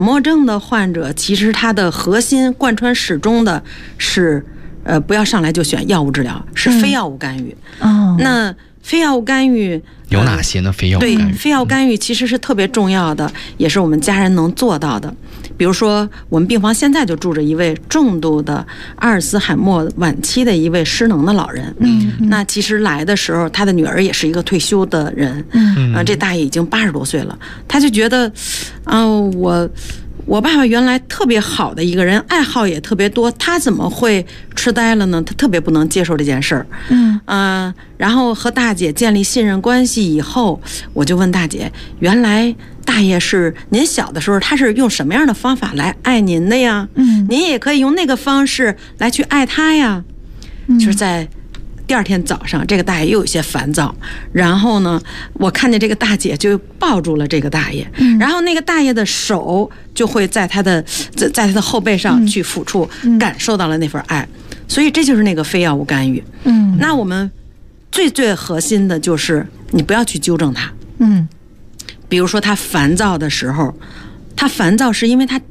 默症的患者其实他的核心贯穿始终的是，不要上来就选药物治疗，是非药物干预。那非药物干预有哪些呢？非药物干预？ 对，非药物干预其实是特别重要的，也是我们家人能做到的。比如说，我们病房现在就住着一位重度的阿尔茨海默晚期的一位失能的老人。那其实来的时候，他的女儿也是一个退休的人。这大爷已经80多岁了，他就觉得，我爸爸原来特别好的一个人，爱好也特别多，他怎么会痴呆了呢？他特别不能接受这件事儿。然后和大姐建立信任关系以后，我就问大姐，原来大爷是您小的时候他是用什么样的方法来爱您的呀？您也可以用那个方式来去爱他呀。就是在第二天早上，这个大爷又有些烦躁，然后呢，我看见这个大姐就抱住了这个大爷，然后那个大爷的手就会在他的后背上去抚触，感受到了那份爱，所以这就是那个非药物干预。那我们最核心的就是你不要去纠正他。比如说他烦躁的时候，他烦躁是因为他